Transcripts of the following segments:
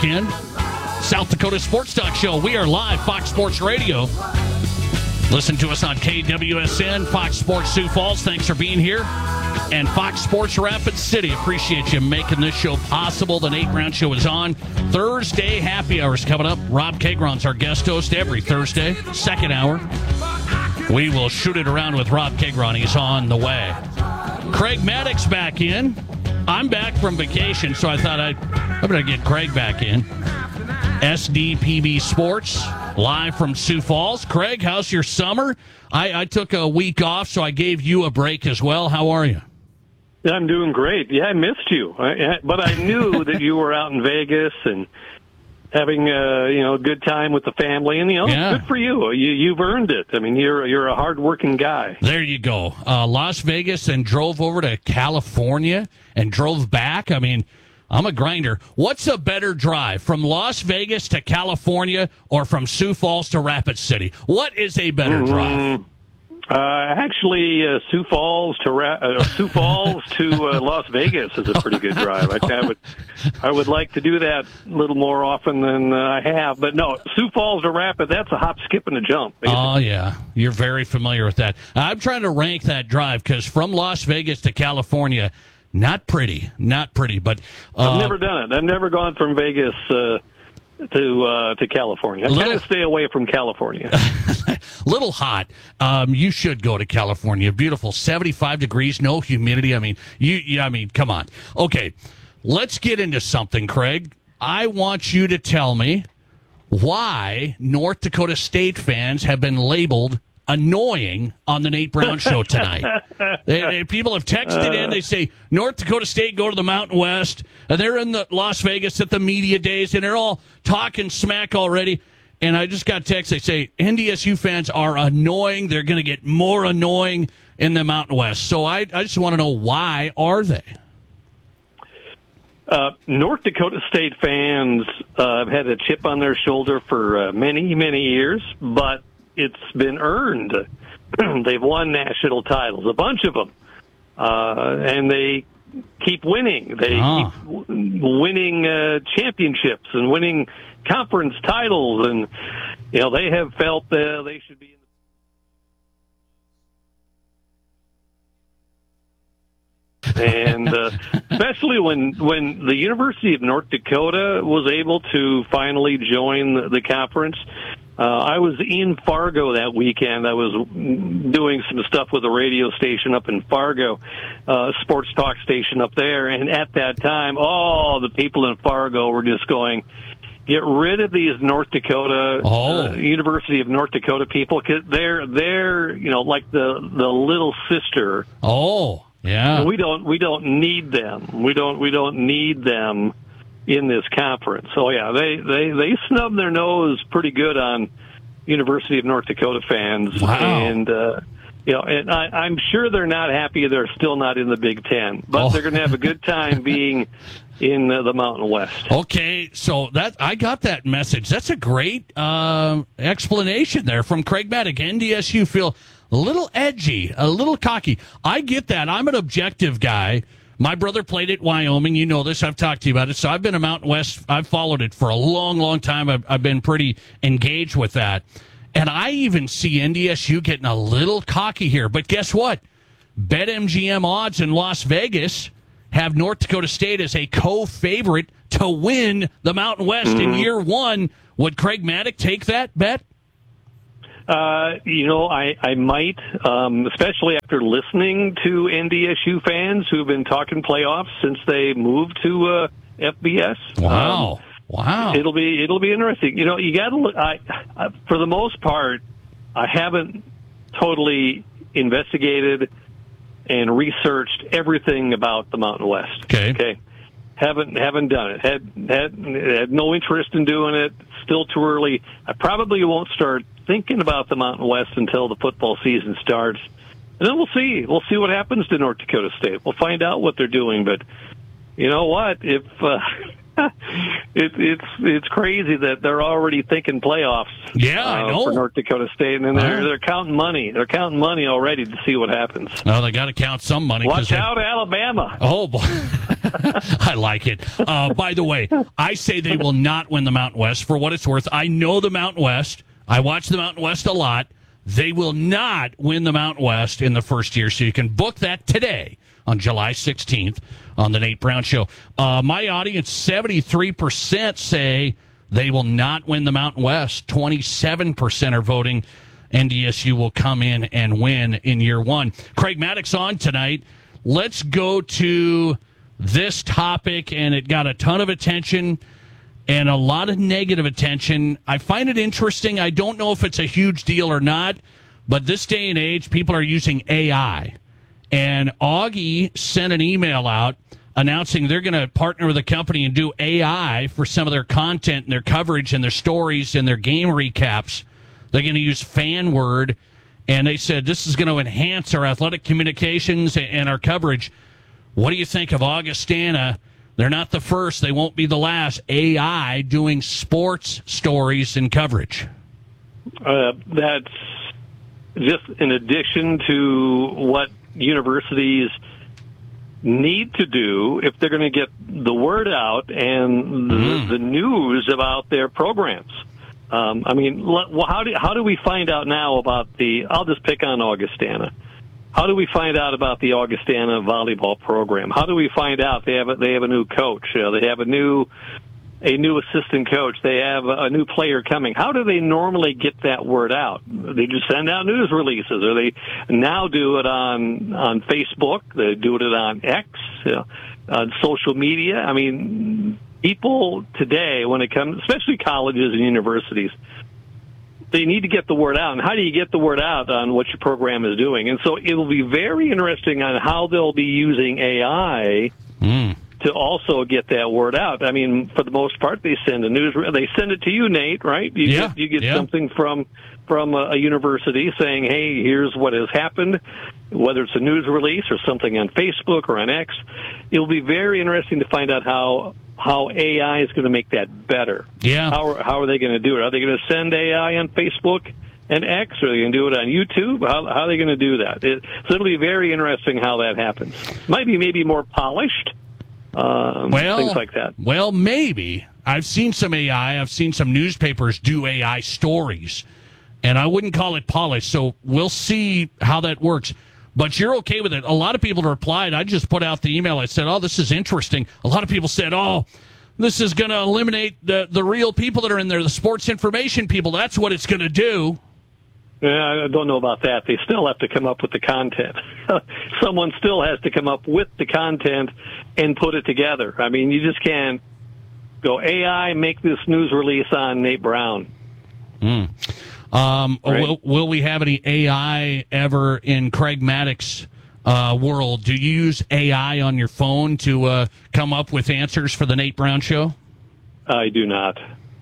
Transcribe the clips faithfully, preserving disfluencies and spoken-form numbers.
weekend. South Dakota Sports Talk Show. We are live, Fox Sports Radio. Listen to us on K W S N, Fox Sports Sioux Falls. Thanks for being here. And Fox Sports Rapid City. Appreciate you making this show possible. The Nate Brown Show is on. Thursday happy hour is coming up. Rob Kegron's our guest host every Thursday, second hour. We will shoot it around with Rob Kegron. He's on the way. Craig Maddox back in. I'm back from vacation, so I thought I'd, I'm going to get Craig back in. S D P B Sports, live from Sioux Falls. Craig, how's your summer? I, I took a week off, so I gave you a break as well. How are you? I'm doing great. Yeah, I missed you, I, but I knew that you were out in Vegas and having a you know a good time with the family, and you know, yeah. Good for you. You you've earned it. I mean, you're you're a hardworking guy. There you go. Uh, Las Vegas, and drove over to California and drove back. I mean, I'm a grinder. What's a better drive, from Las Vegas to California or from Sioux Falls to Rapid City? What is a better mm, drive? Uh, actually, uh, Sioux Falls to Ra- uh, Sioux Falls to uh, Las Vegas is a pretty good drive. I, I would, I would like to do that a little more often than uh, I have. But no, Sioux Falls to Rapid, that's a hop, skip, and a jump. Basically. Oh yeah, you're very familiar with that. I'm trying to rank that drive because from Las Vegas to California, not pretty, not pretty. But uh, I've never done it. I've never gone from Vegas uh, to uh, to California. I little, kind of stay away from California. Little hot. Um, you should go to California. Beautiful, seventy-five degrees, no humidity. I mean, you. you I mean, come on. Okay, let's get into something, Craig. I want you to tell me why North Dakota State fans have been labeled annoying on the Nate Brown Show tonight. they, they, people have texted in. They say, North Dakota State go to the Mountain West, and they're in the Las Vegas at the media days, and they're all talking smack already. And I just got text. They say, N D S U fans are annoying. They're going to get more annoying in the Mountain West. So I, I just want to know, why are they? Uh, North Dakota State fans uh, have had a chip on their shoulder for uh, many, many years, but it's been earned. They've won national titles, a bunch of them, uh, and they keep winning. They oh. keep w- winning uh, championships and winning conference titles, and you know they have felt uh, they should be in the and uh, especially when when the University of North Dakota was able to finally join the, the conference. Uh, I was in Fargo that weekend. I was doing some stuff with a radio station up in Fargo, uh, sports talk station up there. And at that time, oh, the people in Fargo were just going, get rid of these North Dakota, oh. uh, University of North Dakota people, because they're, they're, you know, like the, the little sister. Oh, yeah. We don't, we don't need them. We don't, we don't need them in this conference. So yeah, they, they, they snub their nose pretty good on University of North Dakota fans. Wow. And, uh, you know, and I, I'm sure they're not happy they're still not in the Big Ten, but oh. they're going to have a good time being in uh, the Mountain West. Okay, so that I got that message. That's a great uh, explanation there from Craig Maddox. N D S U feel a little edgy, a little cocky. I get that. I'm an objective guy. My brother played at Wyoming. You know this. I've talked to you about it. So I've been a Mountain West. I've followed it for a long, long time. I've, I've been pretty engaged with that. And I even see N D S U getting a little cocky here. But guess what? BetMGM odds in Las Vegas have North Dakota State as a co-favorite to win the Mountain West mm-hmm. in year one. Would Craig Maddox take that bet? Uh, you know, I, I might, um, especially after listening to N D S U fans who've been talking playoffs since they moved to uh, F B S. Wow. Um, wow. It'll be, it'll be interesting. You know, you got to look, I, I, for the most part, I haven't totally investigated and researched everything about the Mountain West. Okay. Okay. Haven't haven't done it. Had had had no interest in doing it. Still too early. I probably won't start thinking about the Mountain West until the football season starts, and then we'll see. We'll see what happens to North Dakota State. We'll find out what they're doing. But you know what? If uh, it, it's it's crazy that they're already thinking playoffs. Yeah, uh, I know. For North Dakota State, and they're Uh-huh. they're counting money. They're counting money already to see what happens. No, they got to count some money. Watch they, out, Alabama! Oh, boy. I like it. Uh, by the way, I say they will not win the Mountain West. For what it's worth, I know the Mountain West. I watch the Mountain West a lot. They will not win the Mountain West in the first year, so you can book that today on July sixteenth on the Nate Brown Show. Uh, my audience, seventy-three percent say they will not win the Mountain West. twenty-seven percent are voting N D S U will come in and win in year one. Craig Maddox on tonight. Let's go to this topic, and it got a ton of attention and a lot of negative attention. I find it interesting. I don't know if it's a huge deal or not, but this day and age, people are using A I. And Augie sent an email out announcing they're going to partner with a company and do A I for some of their content and their coverage and their stories and their game recaps. They're going to use FanWord, and they said this is going to enhance our athletic communications and our coverage. What do you think of Augustana? They're not the first. They won't be the last. A I doing sports stories and coverage. Uh, that's just in addition to what universities need to do if they're going to get the word out and the, mm. the news about their programs. Um, I mean, well, how do how do we find out now about the? I'll just pick on Augustana. How do we find out about the Augustana volleyball program? How do we find out they have a, they have a new coach? Uh, they have a new a new assistant coach. They have a, a new player coming. How do they normally get that word out? They just send out news releases, or they now do it on on Facebook. They do it on X, you know, on social media. I mean, people today, when it comes, especially colleges and universities, they need to get the word out. And how do you get the word out on what your program is doing? And so it will be very interesting on how they'll be using A I mm. to also get that word out. I mean, for the most part, they send a news. They send it to you, Nate, right? You yeah. get, you get yeah. something from from a, a university saying, "Hey, here's what has happened." Whether it's a news release or something on Facebook or on X, it'll be very interesting to find out how. how A I is going to make that better. Yeah. How are, how are they going to do it? Are they going to send A I on Facebook and X? Or are they going to do it on YouTube? How, how are they going to do that? It, so it'll be very interesting how that happens. Might be maybe more polished, um, well, things like that. Well, maybe. I've seen some A I. I've seen some newspapers do A I stories, and I wouldn't call it polished. So we'll see how that works. But you're okay with it. A lot of people replied. I just put out the email. I said, oh, this is interesting. A lot of people said, oh, this is going to eliminate the, the real people that are in there, the sports information people. That's what it's going to do. Yeah, I don't know about that. They still have to come up with the content. Someone still has to come up with the content and put it together. I mean, you just can't go, A I, make this news release on Nate Brown. Mm. Um, right. will, will we have any A I ever in Craig Maddox uh, world? Do you use A I on your phone to uh, come up with answers for the Nate Brown Show? I do not.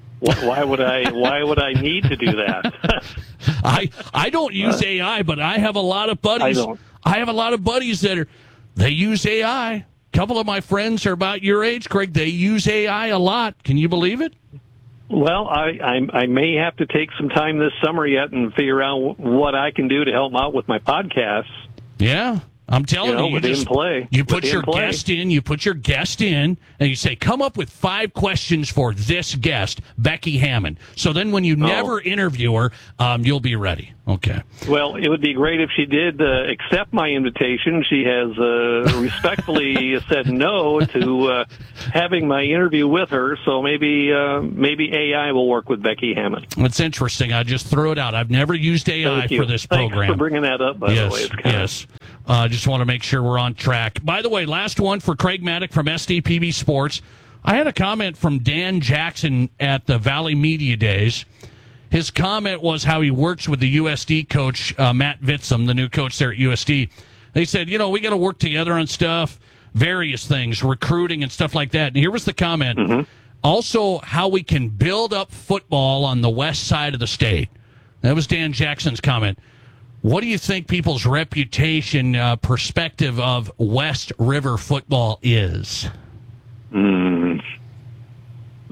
Why would I? Why would I need to do that? I I don't use A I, but I have a lot of buddies. I don't. I have a lot of buddies that are they use A I. A couple of my friends are about your age, Craig. They use A I a lot. Can you believe it? Well, I, I I may have to take some time this summer yet and figure out what I can do to help out with my podcasts. Yeah, I'm telling you, you, know, you with just in-play. you put with your in-play. guest in, you put your guest in, and you say, come up with five questions for this guest, Becky Hammond. So then when you Oh. never interview her, um, you'll be ready. Okay. Well, it would be great if she did uh, accept my invitation. She has uh, respectfully said no to uh, having my interview with her, so maybe uh, maybe A I will work with Becky Hammond. It's interesting. I just threw it out. I've never used A I Thank you. for this Thanks program. for bringing that up, by yes, the way. It's kind yes. I uh, just want to make sure we're on track. By the way, last one for Craig Maddox from S D P B Sports. I had a comment from Dan Jackson at the Valley Media Days. His comment was how he works with the U S D coach, uh, Matt Vitzum, the new coach there at U S D. They said, you know, we got to work together on stuff, various things, recruiting and stuff like that. And here was the comment. Mm-hmm. Also, how we can build up football on the west side of the state. That was Dan Jackson's comment. What do you think people's reputation, uh, perspective of West River football is? Mm.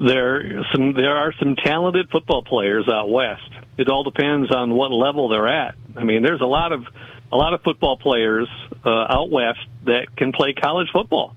there some there are some talented football players out west. It all depends on what level they're at. I mean, there's a lot of a lot of football players uh, out west that can play college football.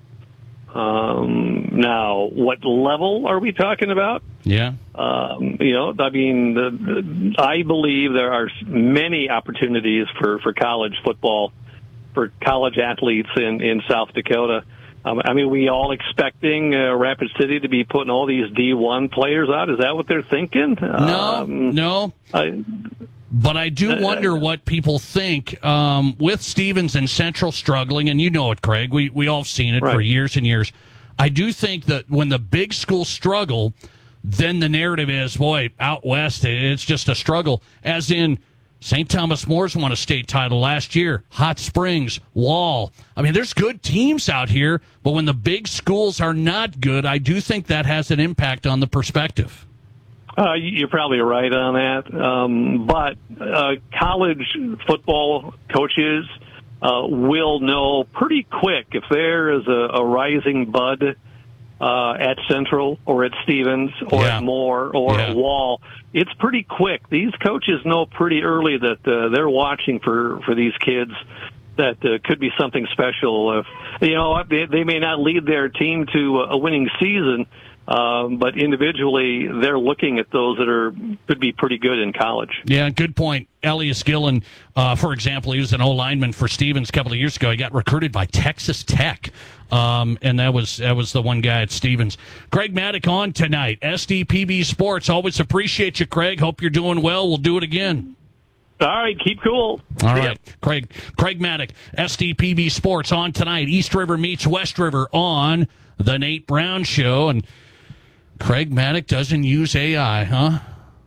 Um, now, what level are we talking about? Yeah. Um, you know, I mean, the, the, I believe there are many opportunities for, for college football, for college athletes in, in South Dakota. Um, I mean, we all expecting uh, Rapid City to be putting all these D one players out. Is that what they're thinking? No, um, no. I, But I do wonder what people think um, with Stevens and Central struggling, and you know it, Craig. We we all have seen it right. for years and years. I do think that when the big schools struggle, then the narrative is, boy, out west, it's just a struggle. As in, Saint Thomas More's won a state title last year. Hot Springs, Wall. I mean, there's good teams out here, but when the big schools are not good, I do think that has an impact on the perspective. Uh, you're probably right on that. Um, but uh, college football coaches uh, will know pretty quick if there is a, a rising bud uh, at Central or at Stevens or yeah. at Moore or yeah. at Wall. It's pretty quick. These coaches know pretty early that uh, they're watching for, for these kids that uh, could be something special. If, you know, they, they may not lead their team to a winning season, Um, but individually, they're looking at those that are could be pretty good in college. Yeah, good point. Elias Gillen, uh, for example, he was an O-lineman for Stevens a couple of years ago. He got recruited by Texas Tech, um, and that was that was the one guy at Stevens. Craig Maddock on tonight. S D P B Sports. Always appreciate you, Craig. Hope you're doing well. We'll do it again. All right, keep cool. All right, Craig Craig Maddock, S D P B Sports on tonight. East River meets West River on the Nate Brown Show, and Craig Maddock doesn't use A I, huh?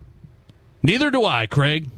Neither do I, Craig.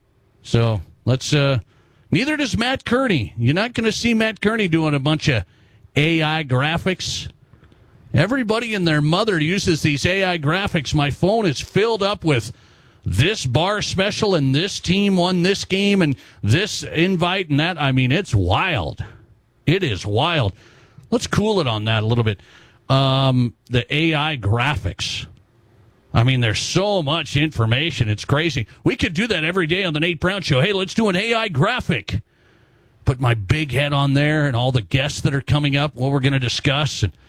So let's, uh, neither does Matt Kearney. You're not going to see Matt Kearney doing a bunch of A I graphics. Everybody and their mother uses these A I graphics. My phone is filled up with this bar special and this team won this game and this invite and that. I mean, it's wild. It is wild. Let's cool it on that a little bit. Um, the A I graphics. I mean, there's so much information. It's crazy. We could do that every day on the Nate Brown Show. Hey, let's do an A I graphic. Put my big head on there and all the guests that are coming up, what we're going to discuss. And,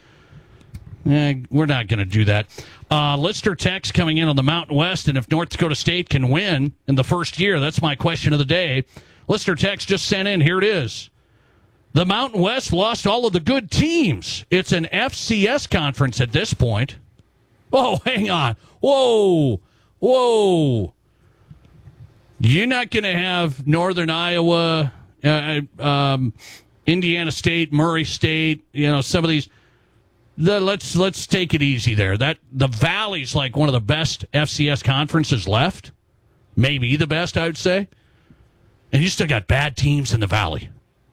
eh, we're not going to do that. Uh, Lister Tech's coming in on the Mountain West, and if North Dakota State can win in the first year, that's my question of the day. Lister Tech's just sent in. Here it is. The Mountain West lost all of the good teams. It's an F C S conference at this point. Oh, hang on. Whoa. Whoa. You're not going to have Northern Iowa, uh, um, Indiana State, Murray State, you know, some of these. The, let's let's take it easy there. That the Valley's like one of the best F C S conferences left. Maybe the best, I would say. And you still got bad teams in the Valley.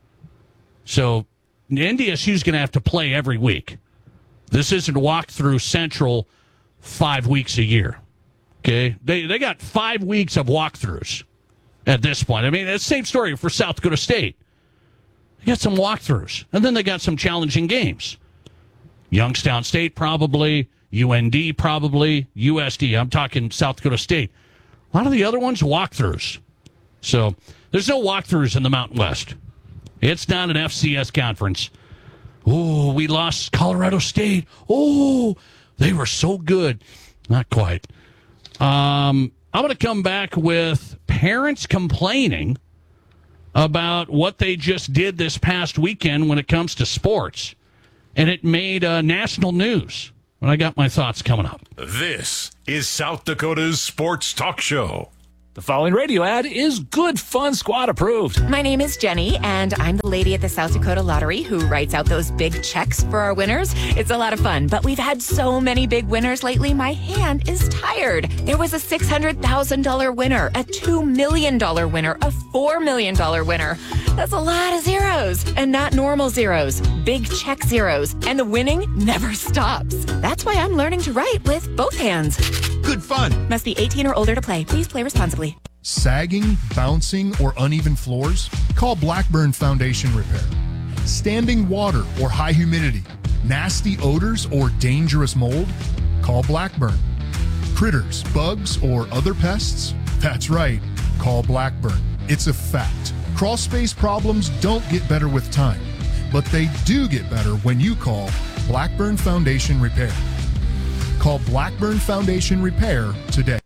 So N D S U's going to have to play every week. This isn't walk through Central five weeks a year. Okay? They they got five weeks of walkthroughs at this point. I mean, it's the same story for South Dakota State. They got some walkthroughs. And then they got some challenging games. Youngstown State probably, U N D probably, U S D. I'm talking South Dakota State. A lot of the other ones, walkthroughs. So there's no walkthroughs in the Mountain West. It's not an F C S conference. Oh, we lost Colorado State. Oh, they were so good. Not quite. Um, I'm going to come back with parents complaining about what they just did this past weekend when it comes to sports. And it made uh, national news. But I got my thoughts coming up. This is South Dakota's Sports Talk Show. The following radio ad is good fun squad approved. My name is Jenny, and I'm the lady at the South Dakota Lottery who writes out those big checks for our winners. It's a lot of fun, but we've had so many big winners lately, my hand is tired. There was a six hundred thousand dollars winner, a two million dollars winner, a four million dollars winner. That's a lot of zeros, and not normal zeros, big check zeros, and the winning never stops. That's why I'm learning to write with both hands. Good fun. Must be eighteen or older to play. Please play responsibly. Sagging, bouncing, or uneven floors? Call Blackburn Foundation Repair. Standing water or high humidity? Nasty odors or dangerous mold? Call Blackburn. Critters, bugs, or other pests? That's right. Call Blackburn. It's a fact. Crawl space problems don't get better with time, but they do get better when you call Blackburn Foundation Repair. Call Blackburn Foundation Repair today.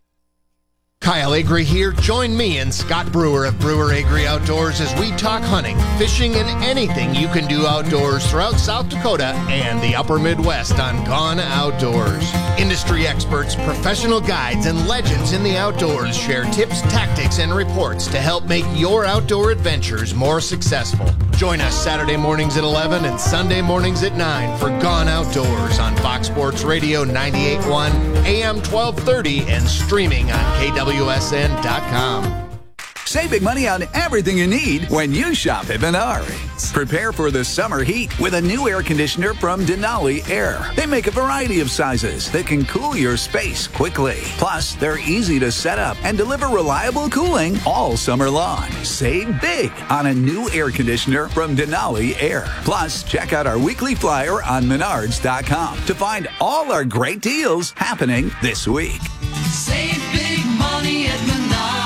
Kyle Agri here. Join me and Scott Brewer of Brewer Agri Outdoors as we talk hunting, fishing, and anything you can do outdoors throughout South Dakota and the upper Midwest on Gone Outdoors. Industry experts, professional guides, and legends in the outdoors share tips, tactics, and reports to help make your outdoor adventures more successful. Join us Saturday mornings at eleven and Sunday mornings at nine for Gone Outdoors on Fox Sports Radio ninety-eight point one, A M twelve thirty, and streaming on K W S N dot com. Save big money on everything you need when you shop at Menards. Prepare for the summer heat with a new air conditioner from Denali Air. They make a variety of sizes that can cool your space quickly. Plus, they're easy to set up and deliver reliable cooling all summer long. Save big on a new air conditioner from Denali Air. Plus, check out our weekly flyer on Menards dot com to find all our great deals happening this week. Save big money at Menards.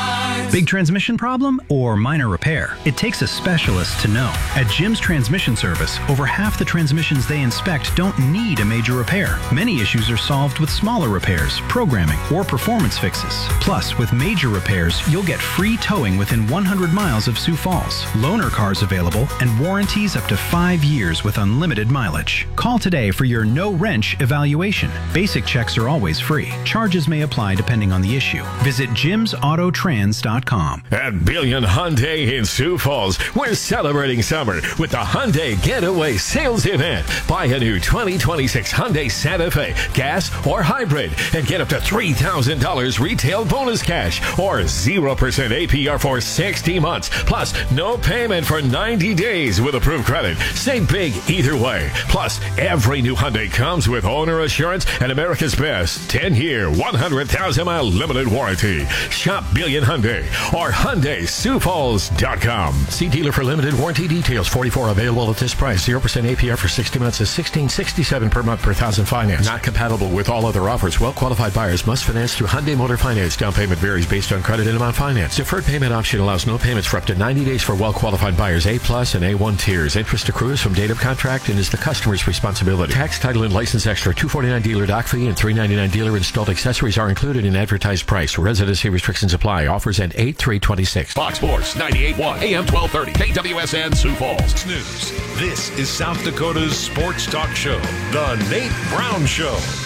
Big transmission problem or minor repair? It takes a specialist to know. At Jim's Transmission Service, over half the transmissions they inspect don't need a major repair. Many issues are solved with smaller repairs, programming, or performance fixes. Plus, with major repairs, you'll get free towing within one hundred miles of Sioux Falls, loaner cars available, and warranties up to five years with unlimited mileage. Call today for your no-wrench evaluation. Basic checks are always free. Charges may apply depending on the issue. Visit jims auto trans dot com. At Billion Hyundai in Sioux Falls, we're celebrating summer with the Hyundai Getaway Sales Event. Buy a new twenty twenty-six Hyundai Santa Fe, gas or hybrid, and get up to three thousand dollars retail bonus cash or zero percent A P R for sixty months, plus no payment for ninety days with approved credit. Save big either way. Plus, every new Hyundai comes with owner assurance and America's best ten-year, one hundred thousand mile limited warranty. Shop Billion Hyundai or Hyundai Sioux Falls dot com. See dealer for limited warranty details. forty-four available at this price. zero percent A P R for sixty months is sixteen sixty-seven per month per thousand finance. Not compatible with all other offers. Well-qualified buyers must finance through Hyundai Motor Finance. Down payment varies based on credit and amount financed. Deferred payment option allows no payments for up to ninety days for well-qualified buyers. A plus and A one tiers. Interest accrues from date of contract and is the customer's responsibility. Tax, title, and license extra. two forty-nine dealer dock fee and three ninety-nine dealer installed accessories are included in advertised price. Residency restrictions apply. Offers end eight three twenty-six. Fox Sports ninety-eight point one, A M twelve thirty, K W S N Sioux Falls News. This is South Dakota's sports talk show, The Nate Brown Show.